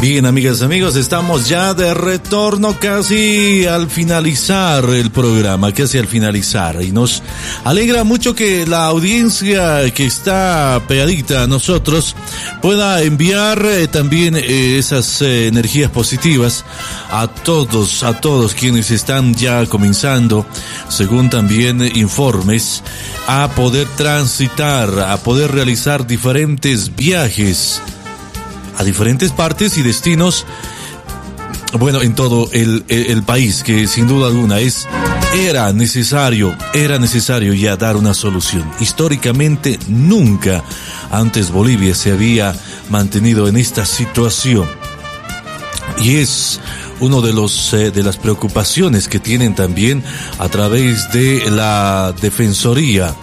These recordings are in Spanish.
Bien, amigas y amigos, estamos ya de retorno casi al finalizar el programa, casi al finalizar. Y nos alegra mucho que la audiencia que está pegadita a nosotros pueda enviar también esas energías positivas a todos quienes están ya comenzando, según también informes, a poder transitar, a poder realizar diferentes viajes a diferentes partes y destinos, bueno, en todo el país, que sin duda alguna era necesario ya dar una solución. Históricamente nunca antes Bolivia se había mantenido en esta situación, y es uno de las preocupaciones que tienen también a través de la Defensoría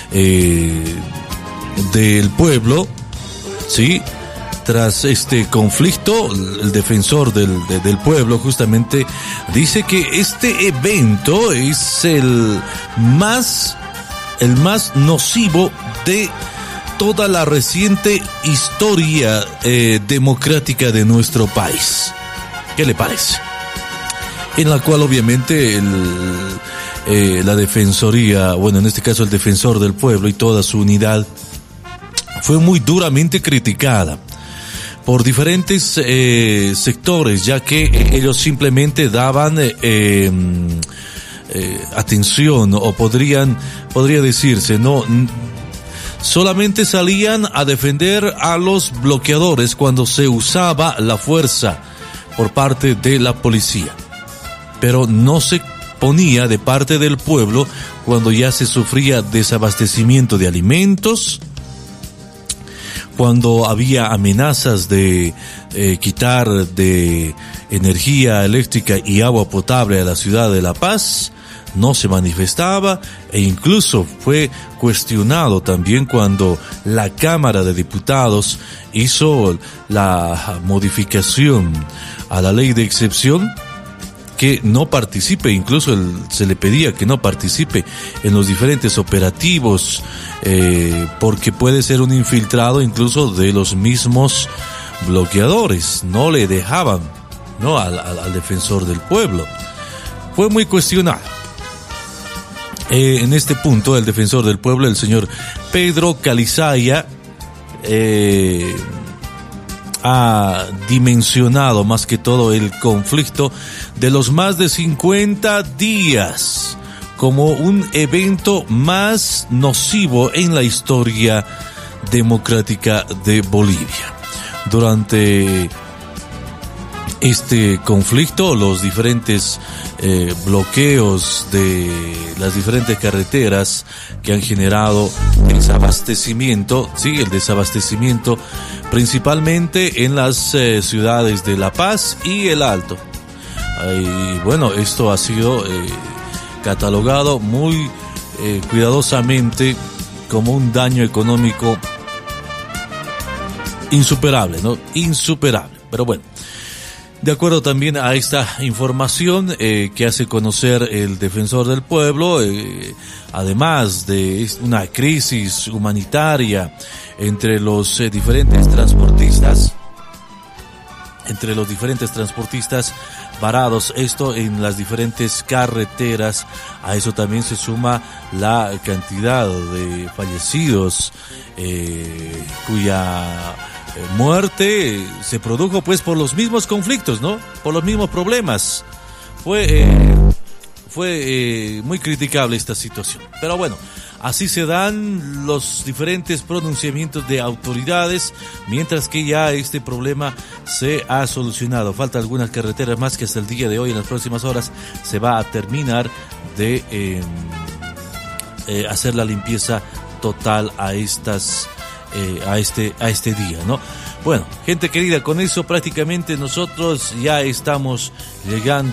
del Pueblo, ¿sí? Tras este conflicto, el defensor del pueblo justamente dice que este evento es el más nocivo de toda la reciente historia democrática de nuestro país. ¿Qué le parece? En la cual obviamente la Defensoría, bueno, en este caso el defensor del pueblo y toda su unidad, fue muy duramente criticada por diferentes sectores, ya que ellos simplemente daban atención, o podría decirse, no, solamente salían a defender a los bloqueadores cuando se usaba la fuerza por parte de la policía, pero no se ponía de parte del pueblo cuando ya se sufría desabastecimiento de alimentos, cuando había amenazas de quitar de energía eléctrica y agua potable a la ciudad de La Paz. No se manifestaba, e incluso fue cuestionado también cuando la Cámara de Diputados hizo la modificación a la ley de excepción, que no participe, incluso se le pedía que no participe en los diferentes operativos, porque puede ser un infiltrado incluso de los mismos bloqueadores. No le dejaban, ¿no?, al defensor del pueblo. Fue muy cuestionado. En este punto, el defensor del pueblo, el señor Pedro Calizaya, ha dimensionado más que todo el conflicto de los más de 50 días como un evento más nocivo en la historia democrática de Bolivia. Durante este conflicto, los diferentes bloqueos de las diferentes carreteras que han generado desabastecimiento, sí, el desabastecimiento principalmente en las ciudades de La Paz y El Alto. Y bueno, esto ha sido catalogado muy cuidadosamente como un daño económico insuperable, ¿no? Insuperable. Pero bueno, de acuerdo también a esta información que hace conocer el defensor del pueblo, además de una crisis humanitaria entre los diferentes transportistas, varados, esto en las diferentes carreteras, a eso también se suma la cantidad de fallecidos, cuya muerte se produjo pues por los mismos conflictos, ¿no? Por los mismos problemas. Fue muy criticable esta situación. Pero bueno, así se dan los diferentes pronunciamientos de autoridades, mientras que ya este problema se ha solucionado. Falta algunas carreteras más que hasta el día de hoy, en las próximas horas, se va a terminar de hacer la limpieza total a estas a este día, ¿no? Bueno, gente querida, con eso prácticamente nosotros ya estamos llegando